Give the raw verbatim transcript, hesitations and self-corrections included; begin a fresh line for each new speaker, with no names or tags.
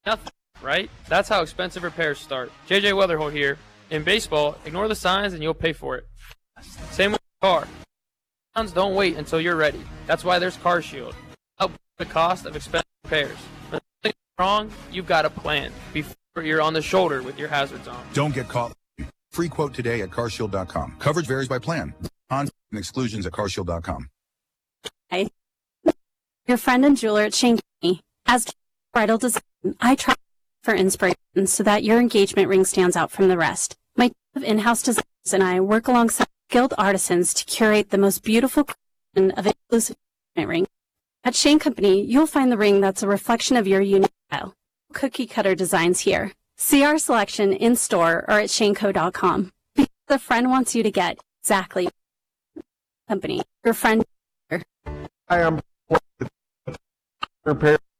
Nothing, right? That's how expensive repairs start. J J Weatherholt here. In baseball, ignore the signs and you'll pay for it. Same with your car. Signs don't wait until you're ready. That's why there's CarShield. Help the cost of expensive repairs. When something's wrong, you've got a plan before you're on the shoulder with your hazards on.
Don't get caught. Free quote today at car shield dot com. Coverage varies by plan. Cons and exclusions at car shield dot com.
Hi. Your friend and jeweler at Shane Company. As bridal design, I try for inspiration so that your engagement ring stands out from the rest. My team of in-house designers and I work alongside skilled artisans to curate the most beautiful collection of exclusive engagement rings. At Shane Company, you'll find the ring that's a reflection of your unique style. Cookie cutter designs here. See our selection in store or at shane co dot com. Because a friend wants you to get exactly company. Your friend.
I am repair